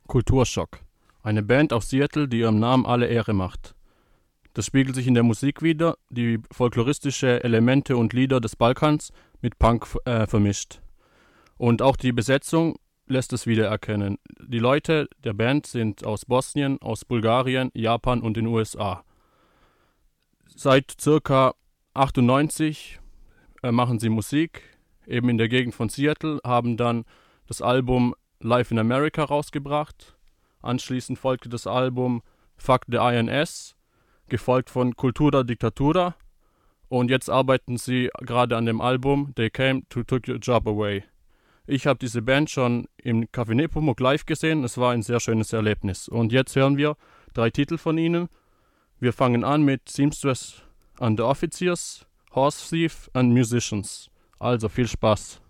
Kulturschock. Eine Band aus Seattle, die ihrem Namen alle Ehre macht. Das spiegelt sich in der Musik wider, die folkloristische Elemente und Lieder des Balkans mit Punk vermischt. Und auch die Besetzung lässt es wiedererkennen. Die Leute der Band sind aus Bosnien, aus Bulgarien, Japan und den USA. Seit ca. 98 machen sie Musik, eben in der Gegend von Seattle, haben dann das Album Live in America rausgebracht. Anschließend folgte das Album Fuck the INS, gefolgt von Cultura Dictatura. Und jetzt arbeiten sie gerade an dem Album They Came to Take Your Job Away. Ich habe diese Band schon im Café Nepomuk live gesehen. Es war ein sehr schönes Erlebnis. Und jetzt hören wir 3 Titel von ihnen. Wir fangen an mit Seamstress and the Officers, Horse Thief and Musicians. Also viel Spaß.